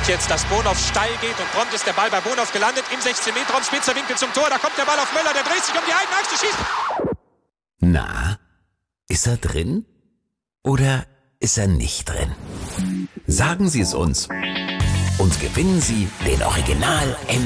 sieht jetzt, dass Bonhoff steil geht und prompt ist der Ball bei Bonhoff gelandet. Im 16-Meter-Raum, spitzer Winkel zum Tor. Da kommt der Ball auf Möller, der dreht sich um die eigene Achse, schießt. Na, ist er drin? Oder ist er nicht drin? Sagen Sie es uns und gewinnen Sie den Original